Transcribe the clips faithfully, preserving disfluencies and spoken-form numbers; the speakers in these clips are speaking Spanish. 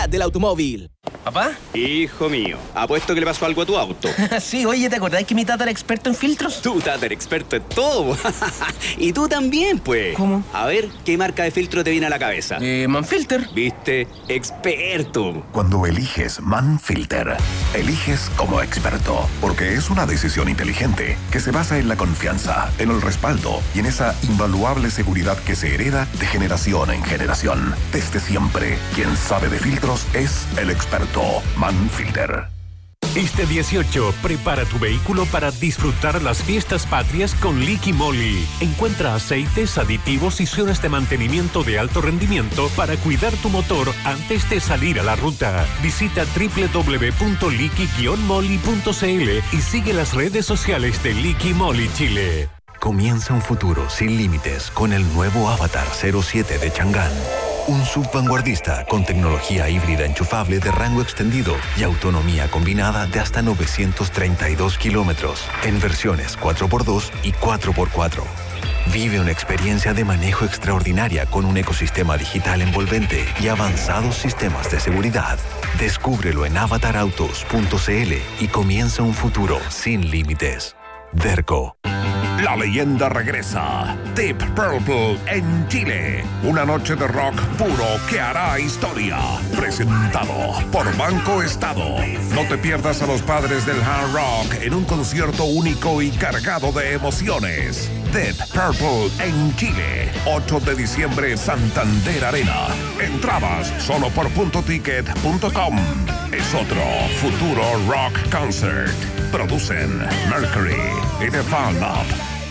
realidad del automóvil. ¿Papá? Hijo mío, apuesto que le pasó algo a tu auto. Sí, oye, ¿te acordás que mi tata era experto en filtros? Tu tata era experto en todo. Y tú también, pues. ¿Cómo? A ver, ¿qué marca de filtro te viene a la cabeza? Eh, Manfilter. ¿Viste? Experto. Cuando eliges Manfilter, eliges como experto, porque es una decisión inteligente que se basa en la confianza, en el respaldo y en esa invaluable seguridad que se hereda de generación en generación. Desde siempre, quien sabe de filtros es el experto Manfilter. Este dieciocho, prepara tu vehículo para disfrutar las fiestas patrias con Liqui Moly. Encuentra aceites, aditivos y zonas de mantenimiento de alto rendimiento para cuidar tu motor antes de salir a la ruta. Visita doble u doble u doble u punto liqui guion moly punto c l y sigue las redes sociales de Liqui Moly Chile. Comienza un futuro sin límites con el nuevo Avatar cero siete de Chang'an. Un subvanguardista con tecnología híbrida enchufable de rango extendido y autonomía combinada de hasta novecientos treinta y dos kilómetros en versiones cuatro por dos y cuatro por cuatro. Vive una experiencia de manejo extraordinaria con un ecosistema digital envolvente y avanzados sistemas de seguridad. Descúbrelo en avatar autos punto c l y comienza un futuro sin límites. Derco. La leyenda regresa. Deep Purple en Chile. Una noche de rock puro que hará historia. Presentado por Banco Estado. No te pierdas a los padres del hard rock en un concierto único y cargado de emociones. Deep Purple en Chile. ocho de diciembre, Santander Arena. Entradas solo por punto ticket punto com. Es otro futuro rock concert. Producen Mercury y The Found Up.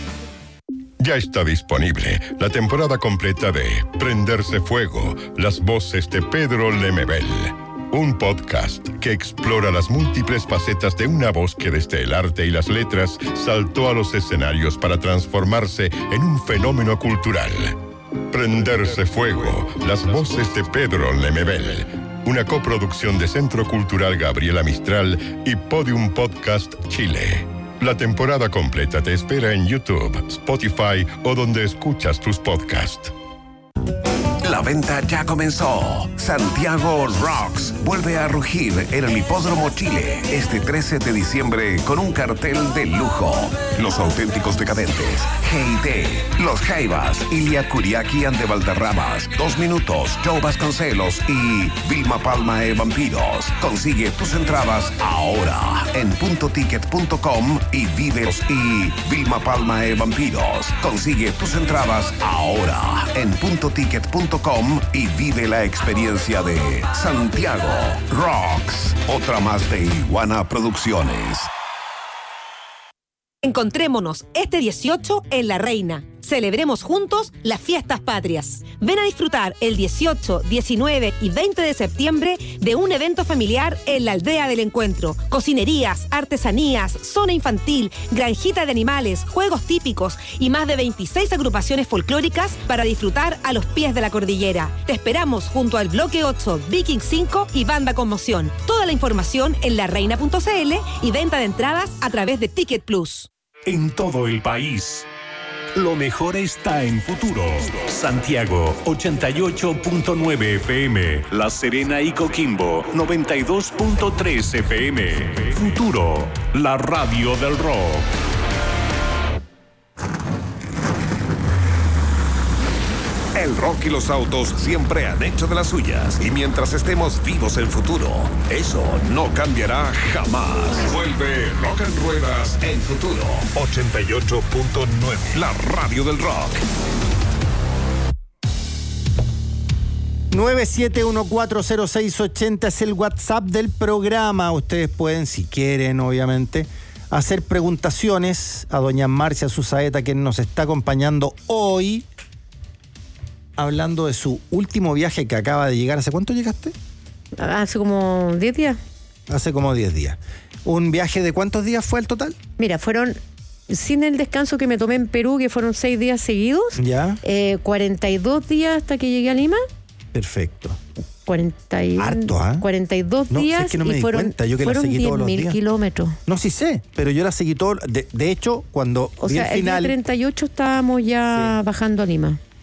Ya está disponible la temporada completa de Prenderse Fuego, las voces de Pedro Lemebel. Un podcast que explora las múltiples facetas de una voz que desde el arte y las letras saltó a los escenarios para transformarse en un fenómeno cultural. Prenderse Fuego, las voces de Pedro Lemebel. Una coproducción de Centro Cultural Gabriela Mistral y Podium Podcast Chile. La temporada completa te espera en YouTube, Spotify o donde escuchas tus podcasts. La venta ya comenzó. Santiago Rocks vuelve a rugir en el Hipódromo Chile este trece de diciembre con un cartel de lujo. Los auténticos decadentes, G I T, Los Jaivas, Ilia Kuriaki and de Valderramas, Dos Minutos, Joe Vasconcelos y Vilma Palma e Vampiros. Consigue tus entradas ahora en punto ticket punto com y vídeos y Vilma Palma e Vampiros. Consigue tus entradas ahora en punto ticket punto com y vive la experiencia de Santiago Rocks, otra más de Iguana Producciones. Encontrémonos este dieciocho en La Reina. Celebremos juntos las fiestas patrias. Ven a disfrutar el dieciocho, diecinueve y veinte de septiembre de un evento familiar en la Aldea del Encuentro. Cocinerías, artesanías, zona infantil, granjita de animales, juegos típicos y más de veintiséis agrupaciones folclóricas para disfrutar a los pies de la cordillera. Te esperamos junto al Bloque ocho, Viking cinco y Banda Conmoción. Toda la información en la reina punto c l y venta de entradas a través de Ticket Plus. En todo el país, lo mejor está en Futuro. Santiago, ochenta y ocho punto nueve F M. La Serena y Coquimbo, noventa y dos punto tres F M. Futuro, la radio del rock. El rock y los autos siempre han hecho de las suyas. Y mientras estemos vivos en Futuro, eso no cambiará jamás. Vuelve Rock en Ruedas en Futuro. ochenta y ocho punto nueve. La radio del rock. nueve siete uno cuatro cero seis ocho cero es el WhatsApp del programa. Ustedes pueden, si quieren, obviamente, hacer preguntaciones a doña Marcia Susaeta, quien nos está acompañando hoy, hablando de su último viaje que acaba de llegar. ¿Hace cuánto llegaste? Hace como diez días. Hace como diez días. ¿Un viaje de cuántos días fue el total? Mira, fueron, sin el descanso que me tomé en Perú, que fueron seis días seguidos, ya. Eh, cuarenta y dos días hasta que llegué a Lima. Perfecto. cuarenta y, Harto, ¿ah? ¿eh? cuarenta y dos no, días es que no me y di fueron, cuenta. Yo que fueron la seguí todos los diez días. mil kilómetros. No, sí sé, pero yo la seguí todo. De, de hecho, cuando o vi sea, el final. El día treinta y ocho estábamos ya sí. bajando a Lima.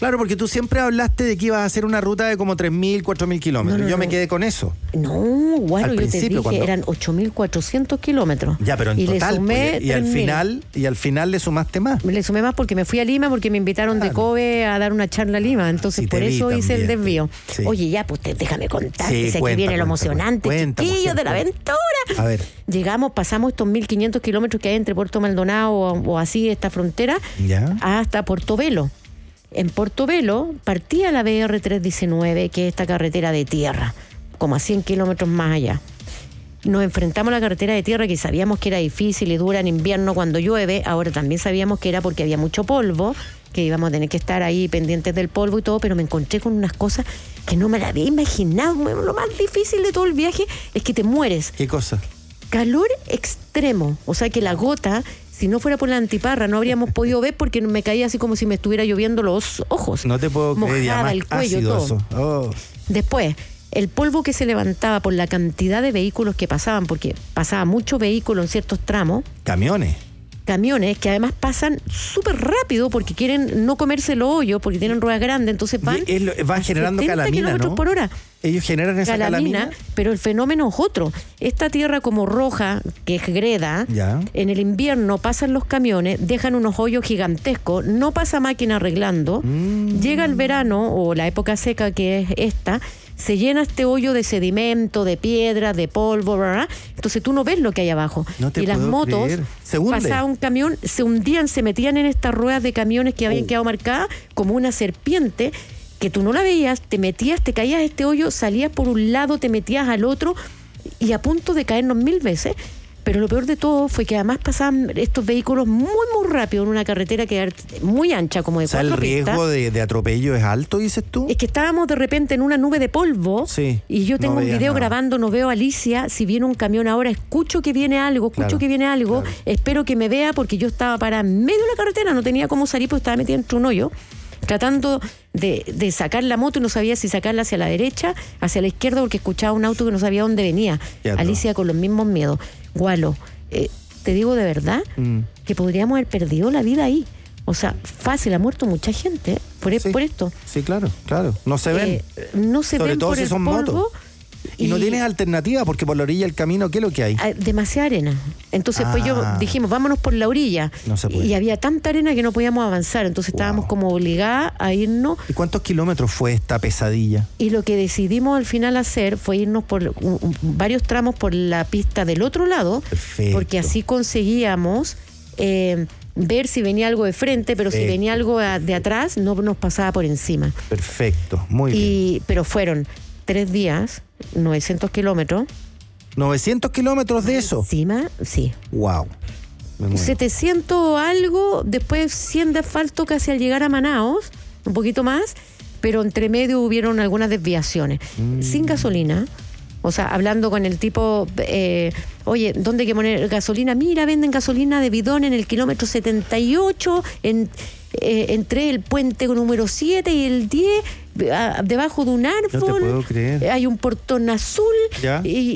Claro, porque tú siempre hablaste de que ibas a hacer una ruta de como tres mil, cuatro mil kilómetros. No, no, Yo no. me quedé con eso. No, bueno, Al yo te principio, dije, cuando- eran ocho mil cuatrocientos kilómetros. Ya, pero en y total. le sumé pues, y al tres mil. final, y al final le sumaste más. Le sumé más porque me fui a Lima, porque me invitaron de Claro. Kobe a dar una charla a Lima. Entonces, Sí, te por vi eso hice el también. desvío. Sí. Oye, ya, pues te- déjame contar, Sí, que sé que cuenta, viene lo cuenta, emocionante, cuenta, chiquillos mujer, de la cuenta. aventura. A ver. Llegamos, pasamos estos mil quinientos kilómetros que hay entre Puerto Maldonado o, o así, esta frontera, Ya. hasta Portobelo. En Portobelo partía la B R trescientos diecinueve, que es esta carretera de tierra, como a cien kilómetros más allá. Nos enfrentamos a la carretera de tierra, que sabíamos que era difícil y dura en invierno cuando llueve. Ahora también sabíamos que era porque había mucho polvo, que íbamos a tener que estar ahí pendientes del polvo y todo, pero me encontré con unas cosas que no me las había imaginado. Lo más difícil de todo el viaje es que te mueres. ¿Qué cosa? Calor extremo, o sea que la gota, si no fuera por la antiparra, no habríamos podido ver porque me caía así como si me estuviera lloviendo los ojos. No te puedo creer, ya Mojada más el cuello, ácido todo. eso. Oh. Después, el polvo que se levantaba por la cantidad de vehículos que pasaban, porque pasaba mucho vehículo en ciertos tramos, Camiones. camiones que además pasan súper rápido porque quieren no comerse el hoyo, porque tienen ruedas grandes, entonces van, Y es lo- van a generando setenta calamina, kilómetros ¿no? por hora. Ellos generan esa Calamina, calamina. pero el fenómeno es otro. Esta tierra como roja, que es greda, Ya. en el invierno pasan los camiones, dejan unos hoyos gigantescos, no pasa máquina arreglando, Mm. llega el verano o la época seca que es esta, se llena este hoyo de sedimento, de piedra, de polvo, bla, bla, bla. Entonces tú no ves lo que hay abajo. No te y las puedo motos, creer. Se hunde. pasaba un camión, se hundían, se metían en estas ruedas de camiones que habían Oh. quedado marcadas como una serpiente, que tú no la veías, te metías, te caías a este hoyo, salías por un lado, te metías al otro y a punto de caernos mil veces. Pero lo peor de todo fue que además pasaban estos vehículos muy, muy rápido en una carretera que era muy ancha, como de O sea, el cuatro pistas. riesgo de, de atropello es alto, dices tú. Es que estábamos de repente en una nube de polvo. Sí, Y yo no tengo un veías video nada. grabando, no veo a Alicia. Si viene un camión ahora, escucho que viene algo, escucho Claro, que viene algo. claro. Espero que me vea porque yo estaba parada en medio de la carretera, no tenía cómo salir porque estaba metida entre un hoyo, tratando de, de sacar la moto y no sabía si sacarla hacia la derecha, hacia la izquierda, porque escuchaba un auto que no sabía dónde venía. Ya, Alicia con los mismos miedos. Gualo, eh, te digo de verdad Mm. que podríamos haber perdido la vida ahí. O sea, fácil, ha muerto mucha gente por, Sí. por esto. Sí, claro, claro. No se ven. Eh, no se Sobre ven todo por si el son polvo. motos. Y, no tienes alternativa porque por la orilla del camino, ¿qué es lo que hay? Hay demasiada arena. Entonces, pues yo Ah. dijimos, vámonos por la orilla. No se puede. Y había tanta arena que no podíamos avanzar. Entonces estábamos Wow. como obligadas a irnos. ¿Y cuántos kilómetros fue esta pesadilla? Y lo que decidimos al final hacer fue irnos por un- un- varios tramos por la pista del otro lado. Perfecto. Porque así conseguíamos eh, ver si venía algo de frente, pero si Perfecto. venía algo a- de atrás, no nos pasaba por encima. Perfecto, muy bien. Y, pero fueron tres días, novecientos kilómetros. ¿novecientos kilómetros de eso? Encima, sí. Wow. Me muero. setecientos algo, después cien de asfalto casi al llegar a Manaos, un poquito más, pero entre medio hubieron algunas desviaciones. Mm. Sin gasolina, o sea, hablando con el tipo, eh, oye, ¿dónde hay que poner gasolina? Mira, venden gasolina de bidón en el kilómetro setenta y ocho, en, eh, entre el puente número siete y el diez, a- debajo de un árbol. No te puedo creer. Eh, Hay un portón azul. Ya. Y, y-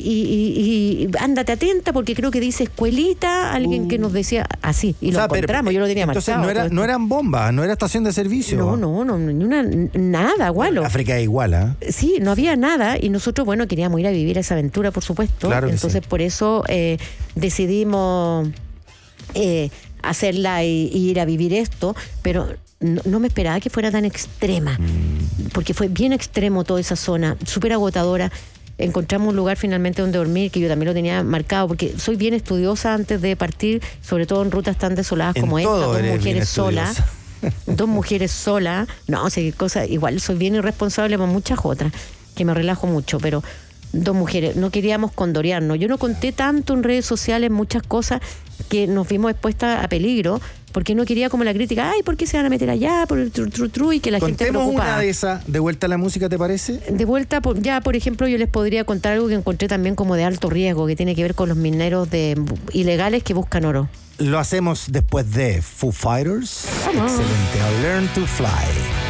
y- y ándate atenta porque creo que dice escuelita, alguien que nos decía así, y Uh. O lo sea, pero- encontramos, yo lo tenía entonces marcado. no, era, todo no esto. eran bombas, no era estación de servicio. No, no, no, ni una, nada, gualo. África es igual, ¿ah? Sí, no había nada y nosotros, bueno, queríamos ir a vivir esa aventura, por supuesto. Claro que Entonces, sí. por eso eh, decidimos eh, hacerla y, y ir a vivir esto, pero no, no me esperaba que fuera tan extrema, Mm. porque fue bien extremo toda esa zona, súper agotadora. Encontramos un lugar finalmente donde dormir, que yo también lo tenía marcado, porque soy bien estudiosa antes de partir, sobre todo en rutas tan desoladas En como esta, todo dos eres bien mujeres solas. estudiosa. Dos mujeres solas, no, o sea, qué cosa, igual soy bien irresponsable con muchas otras, que me relajo mucho, pero dos mujeres, no queríamos condorearnos. Yo no conté tanto en redes sociales muchas cosas que nos vimos expuestas a peligro, porque no quería como la crítica, ay, ¿por qué se van a meter allá? Por el tru, tru, tru, y que la gente Contemos preocupada. una de esas, de vuelta a la música, ¿te parece? De vuelta, por- ya por ejemplo, yo les podría contar algo que encontré también como de alto riesgo, que tiene que ver con los mineros de ilegales que buscan oro. Lo hacemos después de Foo Fighters. Vamos. Excelente. Learn to Fly.